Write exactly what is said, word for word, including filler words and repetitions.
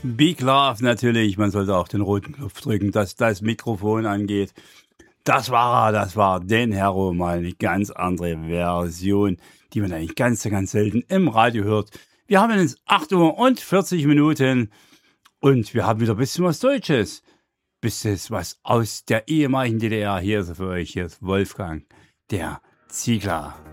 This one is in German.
Big Love natürlich, man sollte auch den roten Knopf drücken, dass das Mikrofon angeht. Das war er, das war Den Hero, mal eine ganz andere Version, die man eigentlich ganz, ganz selten im Radio hört. Wir haben jetzt acht Uhr und vierzig Minuten und wir haben wieder ein bisschen was Deutsches. Bisschen was aus der ehemaligen D D R. Hier ist er für euch, hier ist Wolfgang, der Ziegler.